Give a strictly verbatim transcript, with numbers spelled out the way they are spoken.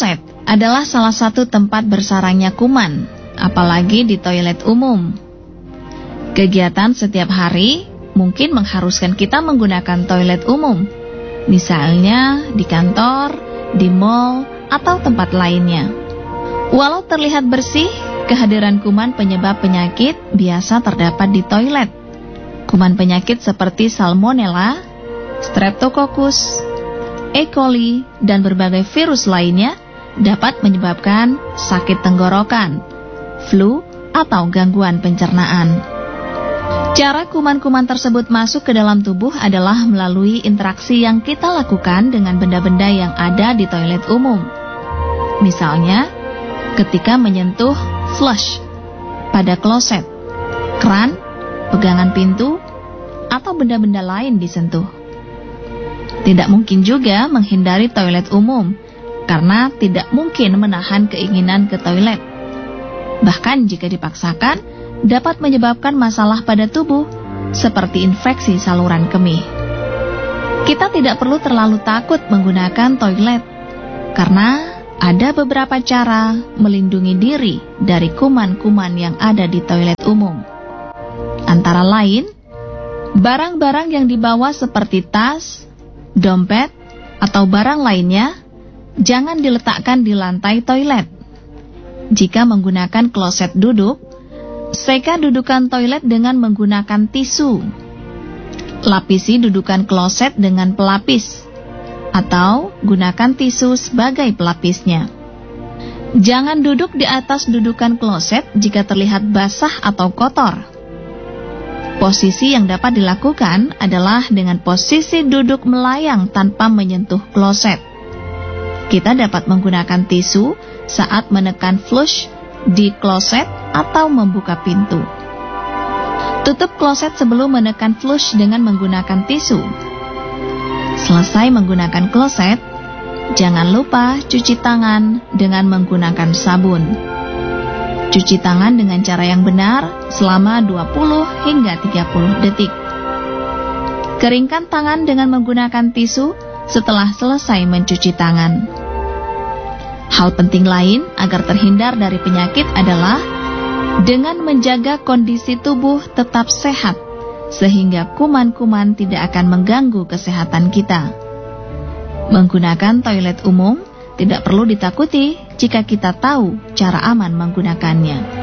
Kloset adalah salah satu tempat bersarangnya kuman, apalagi di toilet umum. Kegiatan setiap hari mungkin mengharuskan kita menggunakan toilet umum, misalnya di kantor, di mall, atau tempat lainnya. Walau terlihat bersih, kehadiran kuman penyebab penyakit biasa terdapat di toilet. Kuman penyakit seperti Salmonella, Streptococcus, E. coli, dan berbagai virus lainnya dapat menyebabkan sakit tenggorokan, flu, atau gangguan pencernaan. Cara kuman-kuman tersebut masuk ke dalam tubuh adalah melalui interaksi yang kita lakukan dengan benda-benda yang ada di toilet umum. Misalnya, ketika menyentuh flush pada kloset, keran, pegangan pintu, atau benda-benda lain disentuh. Tidak mungkin juga menghindari toilet umum, karena tidak mungkin menahan keinginan ke toilet. Bahkan jika dipaksakan, dapat menyebabkan masalah pada tubuh, seperti infeksi saluran kemih. Kita tidak perlu terlalu takut menggunakan toilet, karena ada beberapa cara melindungi diri dari kuman-kuman yang ada di toilet umum. Antara lain, barang-barang yang dibawa seperti tas, dompet, atau barang lainnya, jangan diletakkan di lantai toilet. Jika menggunakan kloset duduk, seka dudukan toilet dengan menggunakan tisu. Lapisi dudukan kloset dengan pelapis, atau gunakan tisu sebagai pelapisnya. Jangan duduk di atas dudukan kloset jika terlihat basah atau kotor. Posisi yang dapat dilakukan adalah dengan posisi duduk melayang tanpa menyentuh kloset. Kita dapat menggunakan tisu saat menekan flush di kloset atau membuka pintu. Tutup kloset sebelum menekan flush dengan menggunakan tisu. Selesai menggunakan kloset, jangan lupa cuci tangan dengan menggunakan sabun. Cuci tangan dengan cara yang benar selama dua puluh hingga tiga puluh detik. Keringkan tangan dengan menggunakan tisu setelah selesai mencuci tangan. Hal penting lain agar terhindar dari penyakit adalah dengan menjaga kondisi tubuh tetap sehat, sehingga kuman-kuman tidak akan mengganggu kesehatan kita. Menggunakan toilet umum tidak perlu ditakuti jika kita tahu cara aman menggunakannya.